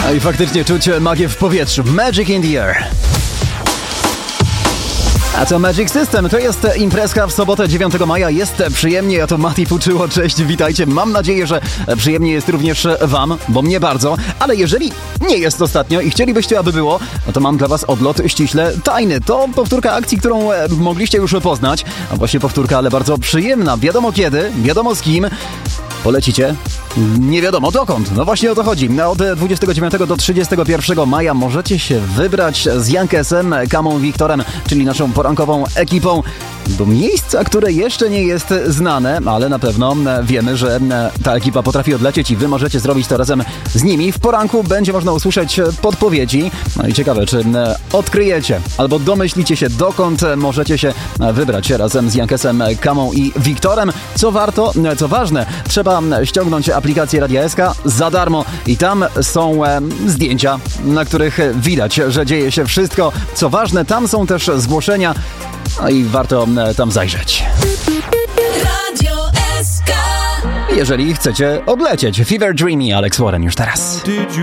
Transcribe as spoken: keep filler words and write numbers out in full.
No i faktycznie czuć magię w powietrzu. Magic in the air. A co Magic System? To jest imprezka w sobotę dziewiątego maja. Jest przyjemnie, ja to Mati Fuczyło. Cześć, witajcie. Mam nadzieję, że przyjemnie jest również wam, bo mnie bardzo. Ale jeżeli nie jest ostatnio i chcielibyście, aby było, no to mam dla was odlot ściśle tajny. To powtórka akcji, którą mogliście już poznać. A właśnie powtórka, ale bardzo przyjemna. Wiadomo kiedy, wiadomo z kim. Polecicie? Nie wiadomo dokąd. No właśnie o to chodzi. Od dwudziestego dziewiątego do trzydziestego pierwszego maja możecie się wybrać z Jankesem, Kamą, Wiktorem, czyli naszą porankową ekipą, do miejsca, które jeszcze nie jest znane, ale na pewno wiemy, że ta ekipa potrafi odlecieć i wy możecie zrobić to razem z nimi. W poranku będzie można usłyszeć podpowiedzi. No i ciekawe, czy odkryjecie albo domyślicie się, dokąd możecie się wybrać razem z Jankesem, Kamą i Wiktorem. Co warto, co ważne, trzeba ściągnąć aplikację Radia S K za darmo i tam są e, zdjęcia, na których widać, że dzieje się wszystko. Co ważne, tam są też zgłoszenia, no i warto e, tam zajrzeć. Radio S K. Jeżeli chcecie odlecieć. Fever Dreamy, Alex Warren już teraz.